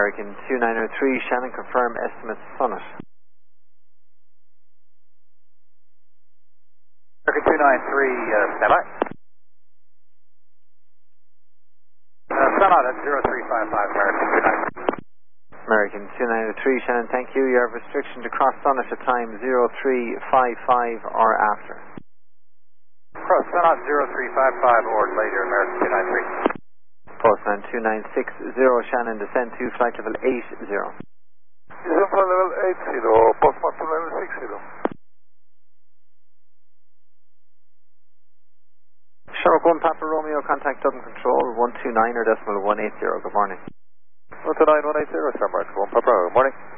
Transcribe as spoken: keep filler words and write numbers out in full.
American two nine zero three, Shannon, confirm estimate Summit. American two nine three, uh, stand by. Uh, Summit at zero three five five, American two nine three. American two nine zero three, Shannon, thank you. You have restriction to cross Summit at time zero three five five or after. Cross Summit zero three five five or later, American two nine three. Postman two nine six zero, Shannon, descend to flight level eight zero. Descend flight level eight zero, Postman two nine six zero. Shark one, Papa Romeo, contact Dublin Control, one two nine or decimal one eight zero, good morning. one two nine one eight zero, Shamrock one, Papa, good morning.